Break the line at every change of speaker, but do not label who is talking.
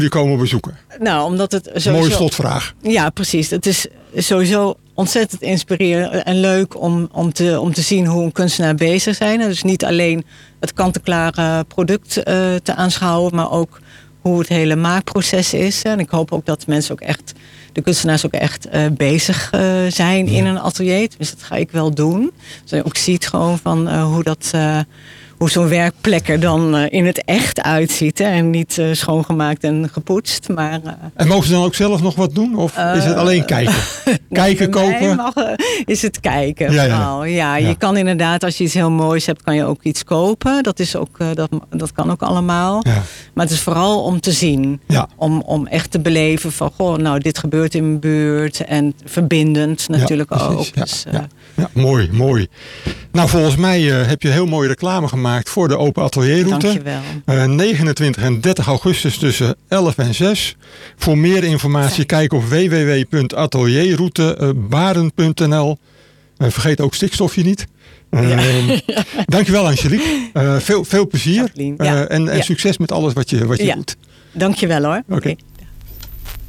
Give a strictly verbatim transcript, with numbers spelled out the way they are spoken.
die komen bezoeken?
Nou, omdat het sowieso...
Mooie slotvraag.
Ja, precies. Het is sowieso ontzettend inspirerend en leuk om, om, te, om te zien hoe een kunstenaar bezig zijn. Dus niet alleen het kant-en-klare product uh, te aanschouwen, maar ook hoe het hele maakproces is. En ik hoop ook dat mensen ook echt, de kunstenaars ook echt uh, bezig uh, zijn ja. in een atelier. Dus dat ga ik wel doen. Dus je ook ziet gewoon van uh, hoe dat... Uh, hoe zo'n werkplek er dan uh, in het echt uitziet. Hè? En niet uh, schoongemaakt en gepoetst. Maar, uh,
en mogen ze dan ook zelf nog wat doen? Of uh, is het alleen kijken? kijken,
nou,
kopen?
Mag, uh, is het kijken.
Ja, ja.
Ja, ja,
ja,
je kan inderdaad, als je iets heel moois hebt, kan je ook iets kopen. Dat, is ook, uh, dat, dat kan ook allemaal. Ja. Maar het is vooral om te zien.
Ja.
Om, om echt te beleven van, goh, nou, dit gebeurt in mijn buurt. En verbindend natuurlijk ja, ook.
Ja,
dus, uh,
ja. Ja, mooi, mooi. Nou, volgens mij uh, heb je heel mooie reclame gemaakt voor de Open Atelierroute.
Dankjewel.
Uh, negenentwintig en dertig augustus tussen elf en zes. Voor meer informatie kijk op w w w punt atelierroute baren punt n l. Uh, vergeet ook stikstofje niet. Uh, ja. Dankjewel Angelique. Uh, veel, veel plezier. Uh, en, en ja. succes met alles wat je, wat je
ja.
doet.
Dankjewel hoor.
Oké. Okay.